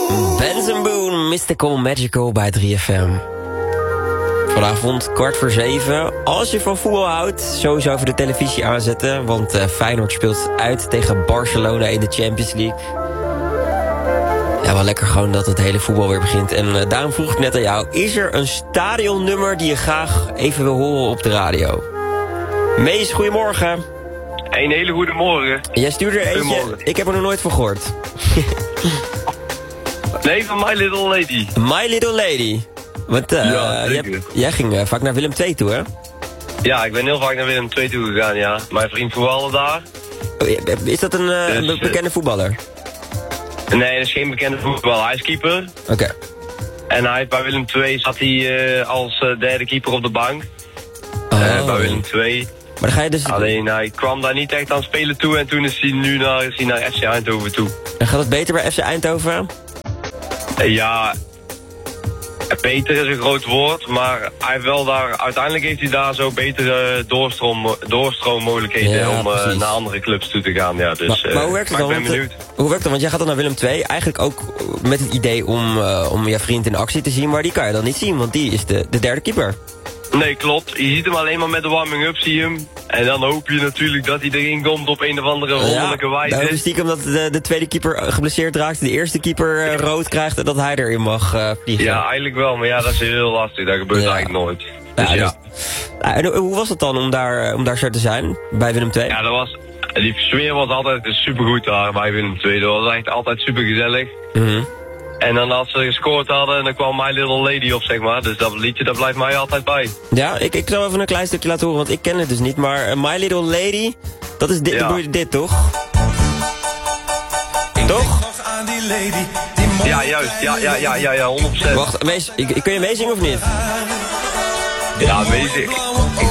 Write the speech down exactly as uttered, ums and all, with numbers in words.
Benson Boone, Mystical Magical bij drie F M. Vanavond kwart voor zeven. Als je van voetbal houdt, sowieso even de televisie aanzetten. Want uh, Feyenoord speelt uit tegen Barcelona in de Champions League. Ja, wel lekker gewoon dat het hele voetbal weer begint. En uh, daarom vroeg ik net aan jou, is er een stadionnummer die je graag even wil horen op de radio? Mees, goedemorgen. Een hele goede morgen. Jij stuurde er eentje, ik heb er nog nooit van gehoord. Nee, van My Little Lady. My Little Lady. Want uh, ja, jij, jij ging uh, vaak naar Willem twee toe, hè? Ja, ik ben heel vaak naar Willem twee toe gegaan, ja. Mijn vriend voetbalde daar. Is dat een, uh, dus, een bekende voetballer? Nee, dat is geen bekende voetballer. Hij is keeper. Oké. Okay. En hij, bij Willem twee zat hij uh, als uh, derde keeper op de bank. Oh. Uh, bij Willem twee. Maar dan ga je dus... Alleen hij kwam daar niet echt aan spelen toe en toen is hij nu naar, is hij naar F C Eindhoven toe. En gaat het beter bij F C Eindhoven? Uh, ja... Beter is een groot woord, maar hij heeft wel daar, uiteindelijk heeft hij daar zo betere doorstroom, doorstroommogelijkheden ja, om uh, naar andere clubs toe te gaan. Ja, dus, maar, maar hoe werkt het dan? Ik ben benieuwd. Hoe werkt het? Want jij gaat dan naar Willem twee, eigenlijk ook met het idee om, uh, om je vriend in actie te zien, maar die kan je dan niet zien, want die is de, de derde keeper. Nee, klopt. Je ziet hem alleen maar met de warming-up, zie je hem. En dan hoop je natuurlijk dat hij erin komt op een of andere wonderlijke wijze. Ja, dan stiekem dat de, de tweede keeper geblesseerd raakt, de eerste keeper uh, rood krijgt en dat hij erin mag uh, vliegen. Ja, eigenlijk wel, maar ja, dat is heel lastig. Dat gebeurt ja. eigenlijk nooit. Dus ja. ja. Dus, en hoe was het dan om daar, om daar zo te zijn, bij Willem twee? Ja, dat was, die sfeer was altijd supergoed daar bij Willem twee. Dat was echt altijd supergezellig. Mm-hmm. En dan als ze gescoord hadden, dan kwam My Little Lady op, zeg maar. Dus dat liedje, dat blijft mij altijd bij. Ja, ik, ik zal even een klein stukje laten horen, want ik ken het dus niet. Maar uh, My Little Lady, dat is dit, ja. dit, dit toch? Toch? Ja, juist. Ja, ja, ja, ja, ja, honderd procent. Wacht, mees, kun je meezingen of niet? Ja, meezingen.